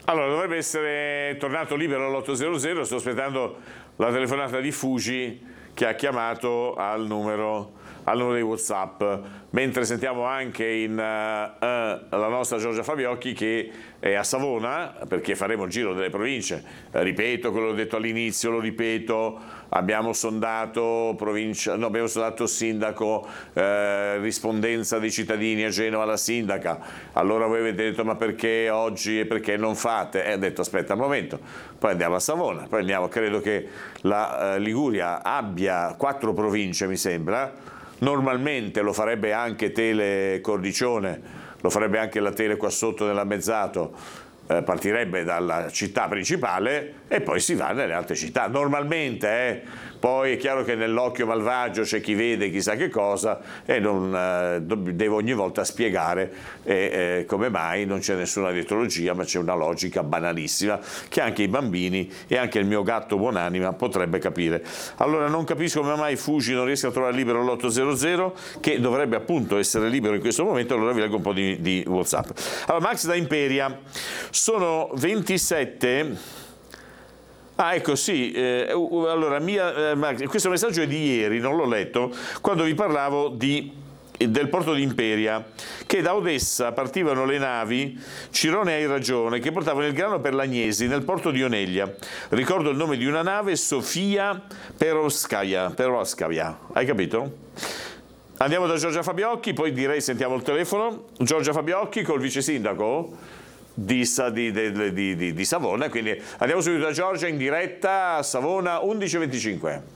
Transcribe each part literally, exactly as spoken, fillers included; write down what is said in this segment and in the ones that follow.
Allora, dovrebbe essere tornato libero all'ottocento, sto aspettando la telefonata di Fuji che ha chiamato al numero, al numero di WhatsApp, mentre sentiamo anche in, uh, uh, la nostra Giorgia Fabiocchi che è a Savona, perché faremo il giro delle province. Eh, ripeto quello che ho detto all'inizio, lo ripeto, abbiamo sondato, provincia, no, abbiamo sondato sindaco, eh, rispondenza dei cittadini a Genova alla sindaca. Allora voi avete detto ma perché oggi e perché non fate? E ho detto aspetta un momento, poi andiamo a Savona, poi andiamo, credo che la eh, Liguria abbia quattro province mi sembra. Normalmente lo farebbe anche Tele Cordicione, lo farebbe anche la Tele qua sotto nella Mezzato, eh, partirebbe dalla città principale e poi si va nelle altre città. Normalmente, eh, poi è chiaro che nell'occhio malvagio c'è chi vede chissà che cosa e non eh, devo ogni volta spiegare eh, eh, come mai non c'è nessuna dietrologia, ma c'è una logica banalissima che anche i bambini e anche il mio gatto buonanima potrebbe capire. Allora non capisco come mai Fuji non riesca a trovare libero l'ottocento, che dovrebbe appunto essere libero in questo momento. Allora vi leggo un po' di, di WhatsApp. Allora, Max da Imperia, sono ventisette. Ah, ecco, sì, eh, allora, mia, eh, Max, questo messaggio è di ieri, non l'ho letto, quando vi parlavo di, del porto di Imperia, che da Odessa partivano le navi, Cirone hai ragione, che portavano il grano per l'Agnesi nel porto di Oneglia. Ricordo il nome di una nave, Sofia Perovskaya, Perovskaya, hai capito? Andiamo da Giorgia Fabiocchi, poi direi sentiamo il telefono. Giorgia Fabiocchi col vice sindaco Di, di, di, di, di Savona, quindi andiamo subito da Giorgia in diretta a Savona undici e venticinque.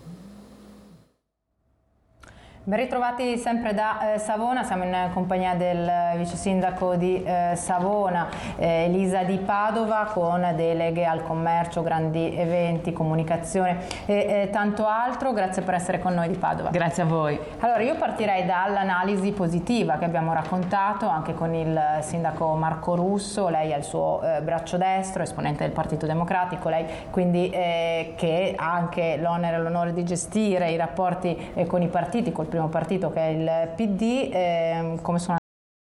Ben ritrovati sempre da eh, Savona, siamo in compagnia del vice sindaco di eh, Savona, eh, Elisa Di Padova, con deleghe al commercio, grandi eventi, comunicazione e eh, tanto altro. Grazie per essere con noi, Di Padova. Grazie a voi. Allora, io partirei dall'analisi positiva che abbiamo raccontato anche con il sindaco Marco Russo. Lei è il suo eh, braccio destro, esponente del Partito Democratico, lei quindi eh, che ha anche l'onere e l'onore di gestire i rapporti eh, con i partiti, col primo partito che è il P D. Eh, come sono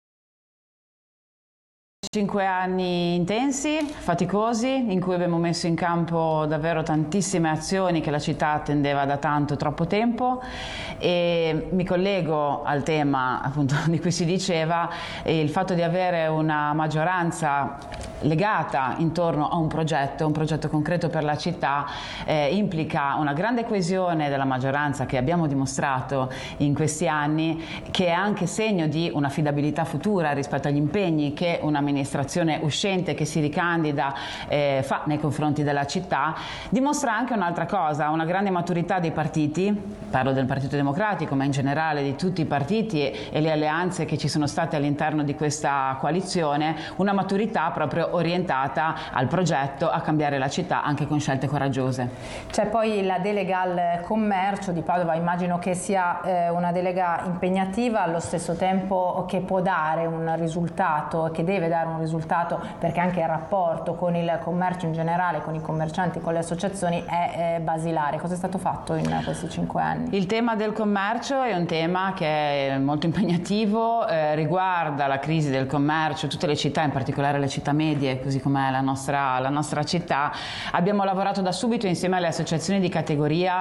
Cinque anni intensi, faticosi, in cui abbiamo messo in campo davvero tantissime azioni che la città attendeva da tanto, troppo tempo, e mi collego al tema appunto di cui si diceva, il fatto di avere una maggioranza legata intorno a un progetto, un progetto concreto per la città, eh, implica una grande coesione della maggioranza che abbiamo dimostrato in questi anni, che è anche segno di un'affidabilità futura rispetto agli impegni che un'amministrazione uscente che si ricandida eh, fa nei confronti della città. Dimostra anche un'altra cosa, una grande maturità dei partiti, parlo del Partito Democratico ma in generale di tutti i partiti e, e le alleanze che ci sono state all'interno di questa coalizione, una maturità proprio orientata al progetto, a cambiare la città anche con scelte coraggiose. C'è poi la delega al commercio di Padova, immagino che sia eh, una delega impegnativa, allo stesso tempo che può dare un risultato, che deve dare un risultato, perché anche il rapporto con il commercio in generale, con i commercianti, con le associazioni è eh, basilare. Cosa è stato fatto in questi cinque anni? Il tema del commercio è un tema che è molto impegnativo, eh, riguarda la crisi del commercio, tutte le città, in particolare le città medie, così come la nostra, la nostra città. Abbiamo lavorato da subito insieme alle associazioni di categoria